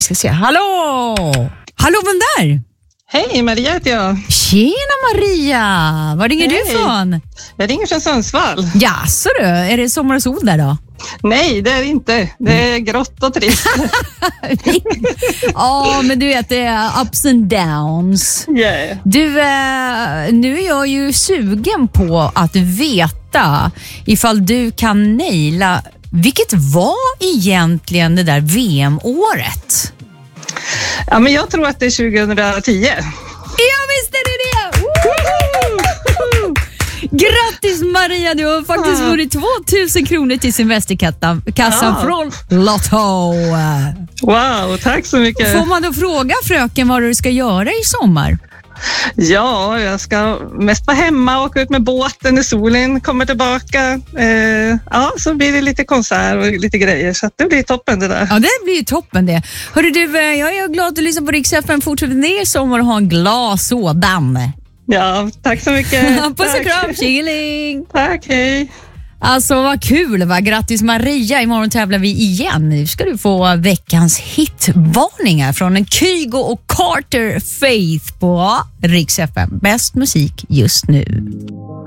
Ska se. Hallå! Hallå, vem där? Hej, Maria heter jag. Tjena Maria! Var ringer du ifrån? Jag ringer från Sundsvall. Jaså du, är det sommar och sol där då? Nej, det är det inte. Det är grått och trist. Ja, men du vet, det är ups and downs. Yeah. Du, nu är jag ju sugen på att veta ifall du kan naila vilket var egentligen det där VM-året? Ja, men jag tror att det är 2010. Ja, visst är det det! Woho! Grattis Maria, du har faktiskt vunnit 2000 kronor till Semesterkassan från Lotto. Wow, tack så mycket. Får man då fråga fröken vad du ska göra i sommar? Ja, jag ska mest vara hemma och åka ut med båten när solen kommer tillbaka. Ja, så blir det lite konsert och lite grejer, så att det blir toppen det där. Ja, det blir ju toppen det. Hörru du, jag är glad att du lyssnar på Rix FM. Fortsätter ner i sommar och ha en glad sådan. Ja, tack så mycket. Puss och kram, tjingeling. Tack, hej. Alltså vad kul, va? Grattis Maria, imorgon tävlar vi igen. Nu ska du få veckans hitvarningar från en Kygo och Carter Faith på Rix FM. Bäst musik just nu.